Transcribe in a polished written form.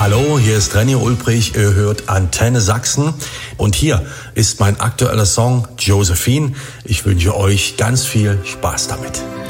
Hallo, hier ist Renny Ulbrich, ihr hört Antenne Sachsen und hier ist mein aktueller Song Josephine. Ich wünsche euch ganz viel Spaß damit.